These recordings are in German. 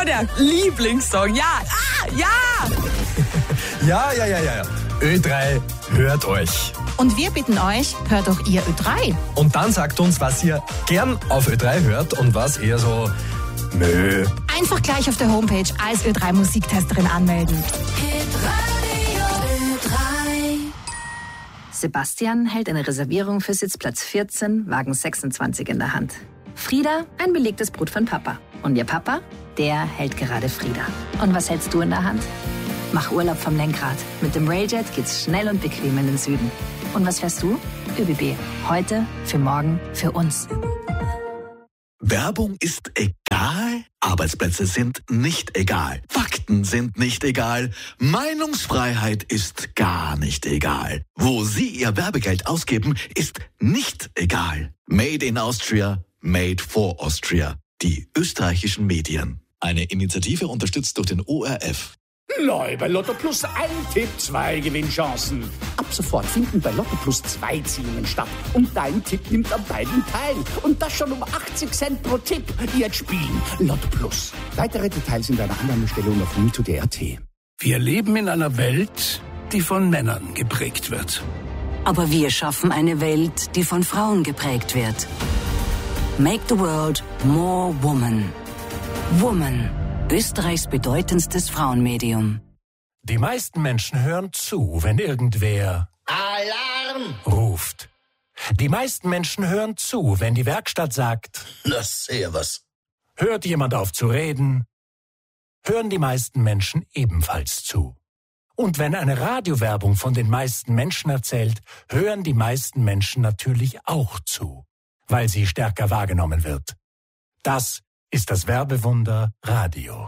immer der Lieblingssong. Ja. Ja. Ö3 hört euch. Und wir bitten euch, hört doch ihr Ö3. Und dann sagt uns, was ihr gern auf Ö3 hört und was eher so nö. Einfach gleich auf der Homepage als Ö3 Musiktesterin anmelden. Sebastian hält eine Reservierung für Sitzplatz 14, Wagen 26 in der Hand. Frieda, ein belegtes Brot von Papa. Und ihr Papa, der hält gerade Frieda. Und was hältst du in der Hand? Mach Urlaub vom Lenkrad. Mit dem Railjet geht's schnell und bequem in den Süden. Und was fährst du? ÖBB. Heute, für morgen, für uns. Werbung ist egal, Arbeitsplätze sind nicht egal, Fakten sind nicht egal, Meinungsfreiheit ist gar nicht egal. Wo Sie Ihr Werbegeld ausgeben, ist nicht egal. Made in Austria, made for Austria. Die österreichischen Medien. Eine Initiative unterstützt durch den ORF. Neu bei Lotto Plus ein Tipp, 2 Gewinnchancen. Ab sofort finden bei Lotto Plus 2 Ziehungen statt. Und dein Tipp nimmt an beiden teil. Und das schon um 80 Cent pro Tipp. Jetzt spielen Lotto Plus. Weitere Details in deiner Annahmestelle und auf mito.at. Wir leben in einer Welt, die von Männern geprägt wird. Aber wir schaffen eine Welt, die von Frauen geprägt wird. Make the world more woman. Woman. Österreichs bedeutendstes Frauenmedium. Die meisten Menschen hören zu, wenn irgendwer Alarm ruft. Die meisten Menschen hören zu, wenn die Werkstatt sagt, das ist ja was. Hört jemand auf zu reden, hören die meisten Menschen ebenfalls zu. Und wenn eine Radiowerbung von den meisten Menschen erzählt, hören die meisten Menschen natürlich auch zu, weil sie stärker wahrgenommen wird. Das ist das Werbewunder Radio.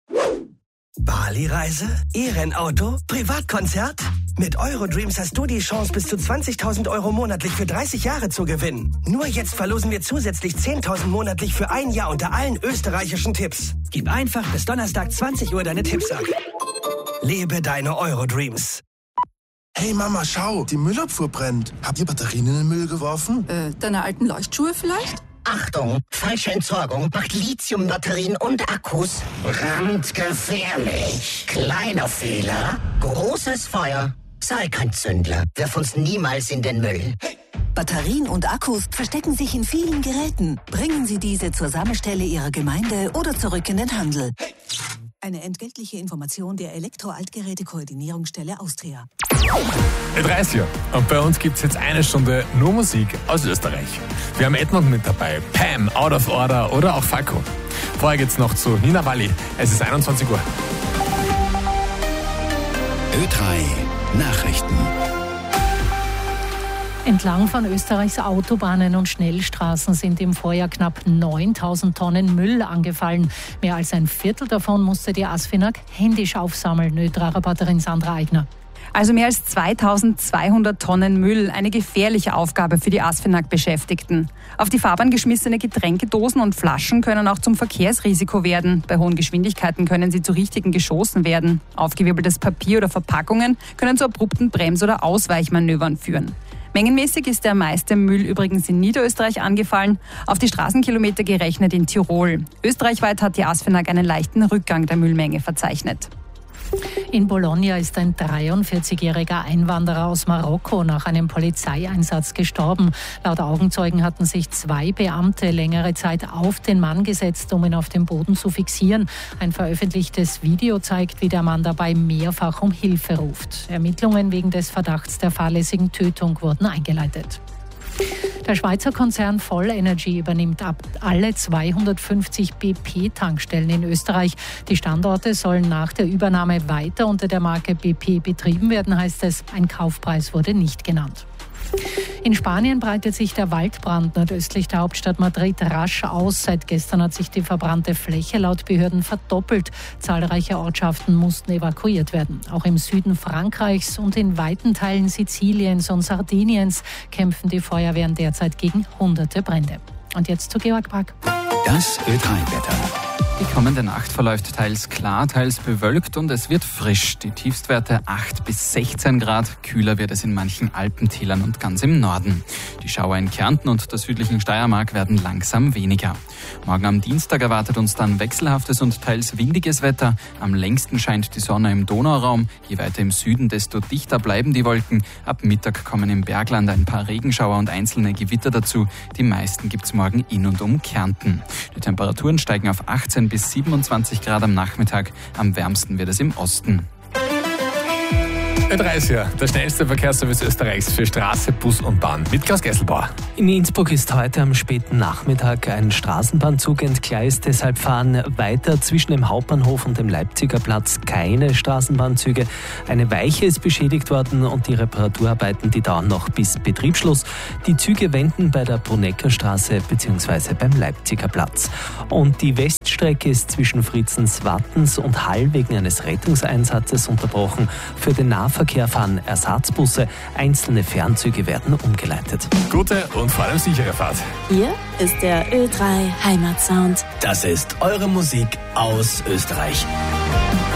Bali-Reise? E-Rennauto? Privatkonzert? Mit Eurodreams hast du die Chance, bis zu 20.000 Euro monatlich für 30 Jahre zu gewinnen. Nur jetzt verlosen wir zusätzlich 10.000 monatlich für ein Jahr unter allen österreichischen Tipps. Gib einfach bis Donnerstag 20 Uhr deine Tipps ab. Lebe deine Eurodreams. Hey Mama, schau, die Müllabfuhr brennt. Habt ihr Batterien in den Müll geworfen? Deine alten Leuchtschuhe vielleicht? Achtung, falsche Entsorgung macht Lithiumbatterien und Akkus brandgefährlich. Kleiner Fehler, großes Feuer. Sei kein Zündler, wirf uns niemals in den Müll. Hey. Batterien und Akkus verstecken sich in vielen Geräten. Bringen Sie diese zur Sammelstelle Ihrer Gemeinde oder zurück in den Handel. Hey. Eine entgeltliche Information der Elektro-Altgeräte-Koordinierungsstelle Austria. Ö3 ist hier. Und bei uns gibt es jetzt eine Stunde nur Musik aus Österreich. Wir haben Edmund mit dabei, Pam, Out of Order oder auch Falco. Vorher geht's noch zu Nina Walli. Es ist 21 Uhr. Ö3 Nachrichten. Entlang von Österreichs Autobahnen und Schnellstraßen sind im Vorjahr knapp 9.000 Tonnen Müll angefallen. Mehr als ein Viertel davon musste die ASFINAG händisch aufsammeln, Ö3-Reporterin Sandra Eigner. Also mehr als 2.200 Tonnen Müll, eine gefährliche Aufgabe für die ASFINAG-Beschäftigten. Auf die Fahrbahn geschmissene Getränkedosen und Flaschen können auch zum Verkehrsrisiko werden. Bei hohen Geschwindigkeiten können sie zu richtigen geschossen werden. Aufgewirbeltes Papier oder Verpackungen können zu abrupten Brems- oder Ausweichmanövern führen. Mengenmäßig ist der meiste Müll übrigens in Niederösterreich angefallen, auf die Straßenkilometer gerechnet in Tirol. Österreichweit hat die ASFINAG einen leichten Rückgang der Müllmenge verzeichnet. In Bologna ist ein 43-jähriger Einwanderer aus Marokko nach einem Polizeieinsatz gestorben. Laut Augenzeugen hatten sich 2 Beamte längere Zeit auf den Mann gesetzt, um ihn auf dem Boden zu fixieren. Ein veröffentlichtes Video zeigt, wie der Mann dabei mehrfach um Hilfe ruft. Ermittlungen wegen des Verdachts der fahrlässigen Tötung wurden eingeleitet. Der Schweizer Konzern Voll Energy übernimmt alle 250 BP-Tankstellen in Österreich. Die Standorte sollen nach der Übernahme weiter unter der Marke BP betrieben werden, heißt es. Ein Kaufpreis wurde nicht genannt. In Spanien breitet sich der Waldbrand nordöstlich der Hauptstadt Madrid rasch aus. Seit gestern hat sich die verbrannte Fläche laut Behörden verdoppelt. Zahlreiche Ortschaften mussten evakuiert werden. Auch im Süden Frankreichs und in weiten Teilen Siziliens und Sardiniens kämpfen die Feuerwehren derzeit gegen hunderte Brände. Und jetzt zu Georg Brack. Das Ö3-Wetter. Die kommende Nacht verläuft teils klar, teils bewölkt und es wird frisch. Die Tiefstwerte 8 bis 16 Grad. Kühler wird es in manchen Alpentälern und ganz im Norden. Die Schauer in Kärnten und der südlichen Steiermark werden langsam weniger. Morgen am Dienstag erwartet uns dann wechselhaftes und teils windiges Wetter. Am längsten scheint die Sonne im Donauraum. Je weiter im Süden, desto dichter bleiben die Wolken. Ab Mittag kommen im Bergland ein paar Regenschauer und einzelne Gewitter dazu. Die meisten gibt's morgen in und um Kärnten. Die Temperaturen steigen auf 18 bis 27 Grad am Nachmittag. Am wärmsten wird es im Osten. Ö30, der schnellste Verkehrsservice Österreichs für Straße, Bus und Bahn. Mit Klaus Gesselbauer. In Innsbruck ist heute am späten Nachmittag ein Straßenbahnzug entgleist. Deshalb fahren weiter zwischen dem Hauptbahnhof und dem Leipziger Platz keine Straßenbahnzüge. Eine Weiche ist beschädigt worden und die Reparaturarbeiten, die dauern noch bis Betriebsschluss. Die Züge wenden bei der Brunecker Straße bzw. beim Leipziger Platz. Und die Weststrecke ist zwischen Fritzens-Wattens und Hall wegen eines Rettungseinsatzes unterbrochen. Für den Nahverkehr fahren Ersatzbusse. Einzelne Fernzüge werden umgeleitet. Gute und vor allem sichere Fahrt. Hier ist der Ö3 Heimatsound. Das ist eure Musik aus Österreich.